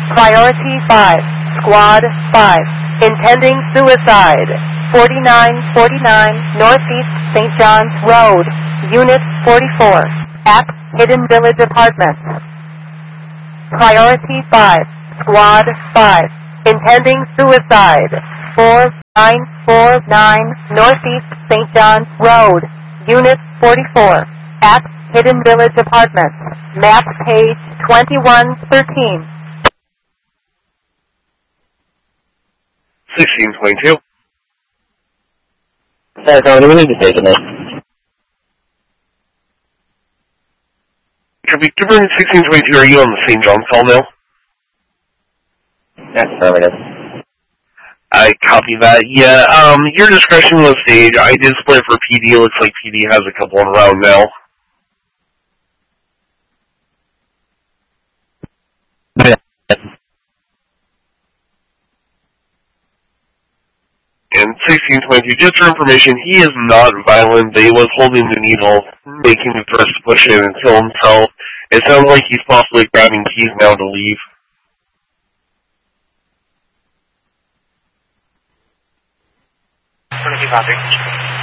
Priority 5, Squad 5, intending suicide, 4949 Northeast St. John's Road, Unit 44, at Hidden Village Apartments. Priority 5, Squad 5, intending suicide, 4949 Northeast St. John's Road, Unit 44, at Hidden Village Apartments, map page 2113. 1622. Sorry, Carmen, we need to take it. Trooper 1622, are you on the St. John's call now? Affirmative. I copy that. Yeah, your discretion was staged. I did split for PD. Looks like PD has a couple on round now. And 1622, just for information, he is not violent. They was holding the needle, making the thrust to push in and kill himself. It sounds like he's possibly grabbing keys now to leave. Copy.